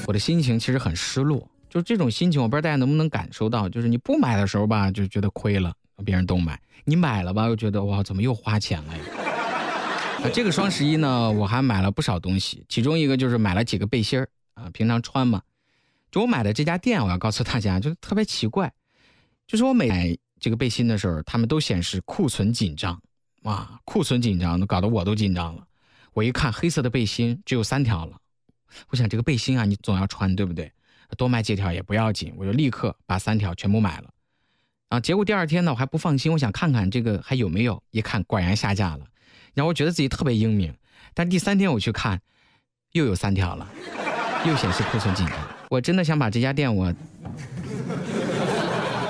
我的心情其实很失落，就这种心情我不知道大家能不能感受到，就是你不买的时候吧就觉得亏了，别人都买，你买了吧又觉得哇怎么又花钱了呀。这个双11呢我还买了不少东西，其中一个就是买了几个背心平常穿嘛。就我买的这家店我要告诉大家就特别奇怪，就是我买这个背心的时候他们都显示库存紧张，哇，库存紧张搞得我都紧张了。我一看黑色的背心只有3条了，我想这个背心你总要穿对不对，多买几条也不要紧，我就立刻把3条全部买了结果第2天呢我还不放心，我想看看这个还有没有，一看果然下架了，然后我觉得自己特别英明，但第3天我去看又有3条了，又显示库存紧张。我真的想把这家店